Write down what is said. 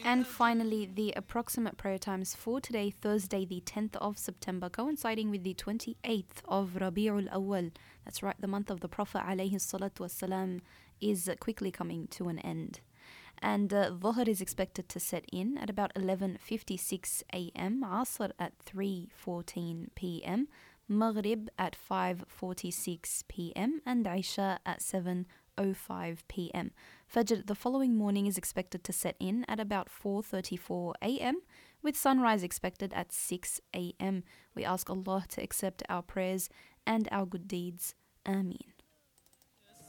And finally, the approximate prayer times for today, Thursday, the 10th of September, coinciding with the 28th of Rabi'ul Awwal. That's right, the month of the Prophet alayhi salatu wasalam is quickly coming to an end. And Dhuhr is expected to set in at about 11:56 a.m., Asr at 3:14 p.m., Maghrib at 5:46 p.m., and Isha at 7:05 p.m. Fajr the following morning is expected to set in at about 4:34 a.m., with sunrise expected at 6 a.m. We ask Allah to accept our prayers and our good deeds. Ameen.